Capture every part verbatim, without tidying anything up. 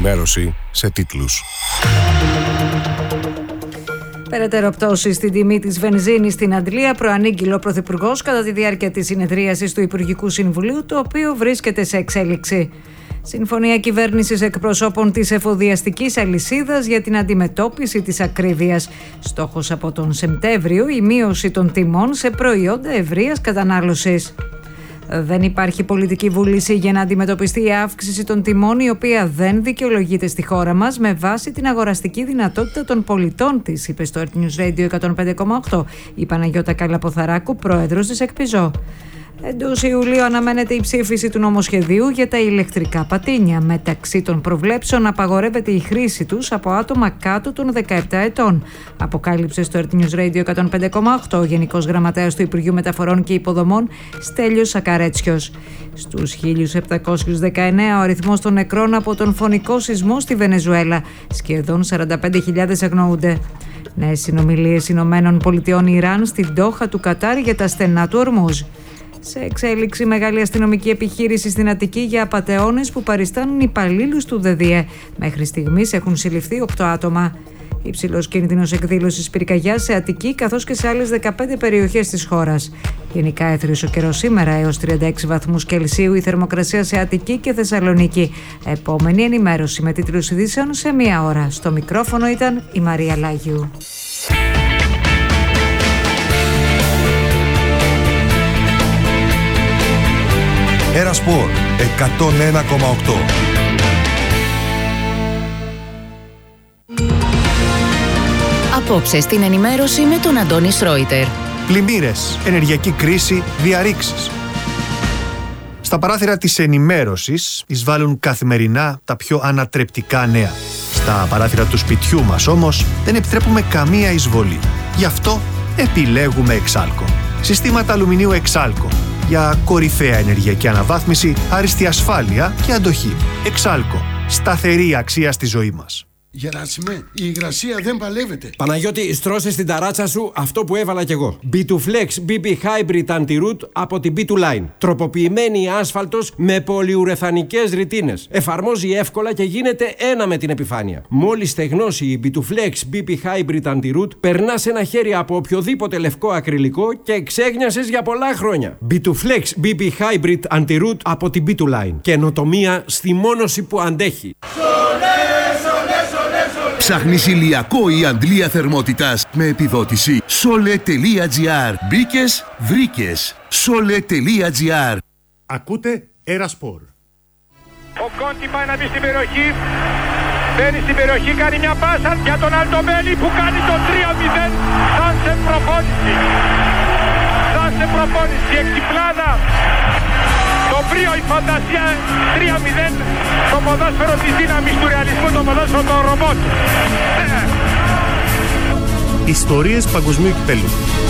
ενημέρωση σε τίτλους. Περαιτέρω πτώση στην τιμή της βενζίνης στην Αντλία προανήγγειλε ο Πρωθυπουργός κατά τη διάρκεια της συνεδρίασης του Υπουργικού Συμβουλίου, το οποίο βρίσκεται σε εξέλιξη. Συμφωνία κυβέρνησης εκπροσώπων της εφοδιαστικής αλυσίδας για την αντιμετώπιση της ακρίβειας. Στόχος από τον Σεπτέμβριο η μείωση των τιμών σε προϊόντα ευρείας κατανάλωσης. Δεν υπάρχει πολιτική βούληση για να αντιμετωπιστεί η αύξηση των τιμών, η οποία δεν δικαιολογείται στη χώρα μας με βάση την αγοραστική δυνατότητα των πολιτών της, είπε στο Earth News Radio εκατόν πέντε κόμμα οκτώ η Παναγιώτα Καλαποθαράκου, πρόεδρος της ΕΚΠΙΖΟ. Εντός Ιουλίου αναμένεται η ψήφιση του νομοσχεδίου για τα ηλεκτρικά πατίνια. Μεταξύ των προβλέψεων απαγορεύεται η χρήση τους από άτομα κάτω των δεκαεπτά ετών. Αποκάλυψε στο Earth News Radio εκατόν πέντε κόμμα οκτώ ο Γενικός Γραμματέας του Υπουργείου Μεταφορών και Υποδομών Στέλιος Σακαρέτσιος. Στους χίλιους επτακόσιους δεκαεννέα ο αριθμός των νεκρών από τον φωνικό σεισμό στη Βενεζουέλα. Σχεδόν σαράντα πέντε χιλιάδες αγνοούνται. Νέες συνομιλίες Ηνωμένων Πολιτειών Ιράν στην Ντόχα του Κατάρ για τα στενά του Ορμούζ. Σε εξέλιξη μεγάλη αστυνομική επιχείρηση στην Αττική για απατεώνες που παριστάνουν υπαλλήλους του ΔΔΕ. Μέχρι στιγμής έχουν συλληφθεί οκτώ άτομα. Υψηλός κίνδυνος εκδήλωσης πυρκαγιάς σε Αττική καθώς και σε άλλες δεκαπέντε περιοχές της χώρας. Γενικά έθριος ο καιρός σήμερα έως τριάντα έξι βαθμούς Κελσίου, η θερμοκρασία σε Αττική και Θεσσαλονίκη. Επόμενη ενημέρωση με τίτλους ειδήσεων σε μία ώρα. Στο μικρόφωνο ήταν η Μαρία Λάγιου. Ερασπορ εκατόν ένα κόμμα οκτώ. Απόψε στην ενημέρωση με τον Αντώνη Σρόιτερ. Πλημμύρες, ενεργειακή κρίση, διαρρήξεις. Στα παράθυρα της ενημέρωσης εισβάλλουν καθημερινά τα πιο ανατρεπτικά νέα. Στα παράθυρα του σπιτιού μας όμως δεν επιτρέπουμε καμία εισβολή. Γι' αυτό επιλέγουμε Εξάλκο. Συστήματα αλουμινίου Εξάλκο. Για κορυφαία ενεργειακή αναβάθμιση, άριστη ασφάλεια και αντοχή. Εξάλκο. Σταθερή αξία στη ζωή μας. Γεράσιμε, η υγρασία δεν παλεύεται. Παναγιώτη, στρώσε στην ταράτσα σου αυτό που έβαλα κι εγώ. μπι τού Flex μπι πι Hybrid Anti-Root από την μπι τού Line. Τροποποιημένη άσφαλτος με πολυουρεθανικές ρητίνες. Εφαρμόζει εύκολα και γίνεται ένα με την επιφάνεια. Μόλις στεγνώσει η μπι τού Flex μπι πι Hybrid Anti-Root, περνάς ένα χέρι από οποιοδήποτε λευκό ακριλικό και ξέγνιασες για πολλά χρόνια. μπι τού Flex μπι πι Hybrid Anti-Root από την μπι τού Line. Καινοτομία στη μόνωση που αντέχει. Ψάχνεις ηλιακό ή αντλία θερμότητας με επιδότηση. Sole.gr. Μπήκες, βρήκες. Sole.gr. Ακούτε Ερασπορ. Ο Κόντι πάει να μπει στην περιοχή. Μπαίνει στην περιοχή, κάνει μια πάσα για τον Αλτομπέλη που κάνει το τρία μηδέν. Σαν σε προπόνηση. Σαν σε προπόνηση. Εξυπλάδα. Το πρίο, η φαντασία, τρία μηδέν, το ποδόσφαιρο της δύναμης του ρεαλισμού, το ποδόσφαιρο των ρομπότ. Ιστορίες παγκοσμίου κυπέλλου.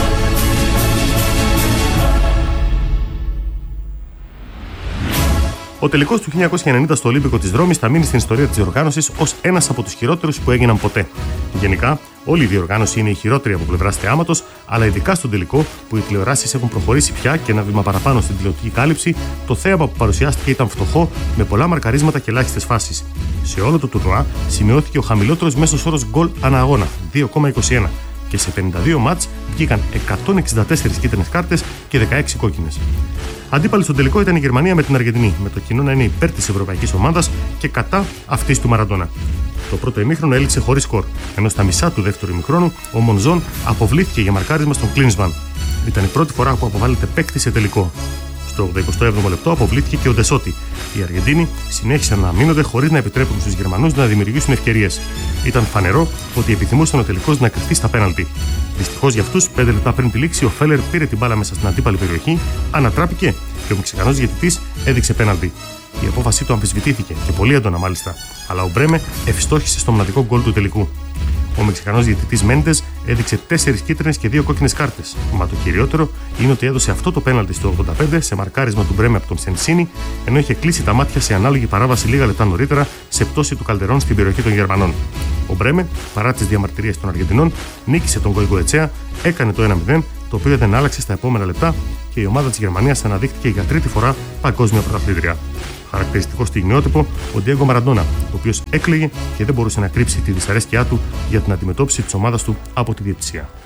Ο τελικός του χίλια εννιακόσια ενενήντα στο Ολύμπικο της Ρώμης θα μείνει στην ιστορία της διοργάνωσης ως ένας από τους χειρότερους που έγιναν ποτέ. Γενικά, όλη η διοργάνωση είναι η χειρότερη από πλευράς θεάματος, αλλά ειδικά στον τελικό, που οι τηλεοράσεις έχουν προχωρήσει πια και ένα βήμα παραπάνω στην τηλεοπτική κάλυψη, το θέαμα που παρουσιάστηκε ήταν φτωχό, με πολλά μαρκαρίσματα και ελάχιστες φάσεις. Σε όλο το τουρνουά σημειώθηκε ο χαμηλότερος μέσος όρος γκολ ανά αγώνα, δύο κόμμα είκοσι ένα, και σε πενήντα δύο μάτς βγήκαν εκατόν εξήντα τέσσερις κίτρινες κάρτες και δεκαέξι κόκκινες. Αντίπαλοι στον τελικό ήταν η Γερμανία με την Αργεντινή, με το κοινό να είναι υπέρ της ευρωπαϊκής ομάδας και κατά αυτής του Μαραντόνα. Το πρώτο ημίχρονο έληξε χωρίς σκορ, ενώ στα μισά του δεύτερου ημιχρόνου ο Μονζόν αποβλήθηκε για μαρκάρισμα στον Κλίνσμαν. Ήταν η πρώτη φορά που αποβάλλεται παίκτη σε τελικό. Στο ογδοηκοστό έβδομο λεπτό αποβλήθηκε και ο Ντεσότη. Οι Αργεντίνοι συνέχισαν να αμήνονται χωρίς να επιτρέπουν στους Γερμανούς να δημιουργήσουν ευκαιρίες. Ήταν φανερό ότι επιθυμούσαν ο τελικός να κρυφτεί στα πέναλτι. Δυστυχώς για αυτούς, πέντε λεπτά πριν τη λήξη, ο Φέλερ πήρε την μπάλα μέσα στην αντίπαλη περιοχή, ανατράπηκε και ο Μεξικανός διαιτητής έδειξε πέναλτι. Η απόφασή του αμφισβητήθηκε και πολύ έντονα μάλιστα, αλλά ο Μπρέμε ευστόχησε στο μοναδικό γκολ του τελικού. Ο Μεξικανός διαιτητής Μέντες έδειξε τέσσερις κίτρινες και δύο κόκκινες κάρτες. Μα το κυριότερο είναι ότι έδωσε αυτό το πέναλτι στο ογδόντα πέντε σε μαρκάρισμα του Μπρέμε από τον Σενσίνη, ενώ είχε κλείσει τα μάτια σε ανάλογη παράβαση λίγα λεπτά νωρίτερα σε πτώση του Καλτερών στην περιοχή των Γερμανών. Ο Μπρέμε, παρά τις διαμαρτυρίες των Αργεντινών, νίκησε τον Γκοϊγκοετσέα, έκανε το ένα μηδέν, το οποίο δεν άλλαξε στα επόμενα λεπτά και η ομάδα της Γερμανίας αναδείχθηκε για τρίτη φορά παγκόσμια πρωταθλήτρια. Χαρακτηριστικό στιγμιότυπο ο Ντιέγκο Μαραντόνα, ο οποίος έκλαιγε και δεν μπορούσε να κρύψει τη δυσαρέσκειά του για την αντιμετώπιση της ομάδας του από τη διαιτησία.